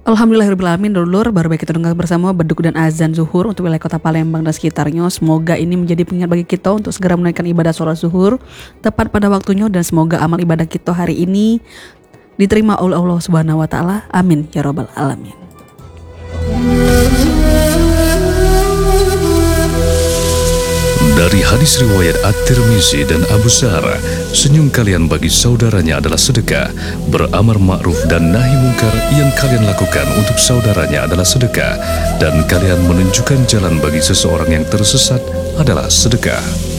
Alhamdulillahirrahmanirrahim, dulur, baru baik kita dengar bersama beduk dan azan zuhur untuk wilayah kota Palembang dan sekitarnya. Semoga ini menjadi pengingat bagi kita untuk segera menunaikan ibadah sholat zuhur tepat pada waktunya, dan semoga amal ibadah kita hari ini diterima oleh Allah Subhanahu wa Ta'ala. Amin ya Rabbal Alamin. Dari hadis riwayat At-Tirmizi dan Abu Zar, senyum kalian bagi saudaranya adalah sedekah. Beramar ma'ruf dan nahi mungkar yang kalian lakukan untuk saudaranya adalah sedekah. Dan kalian menunjukkan jalan bagi seseorang yang tersesat adalah sedekah.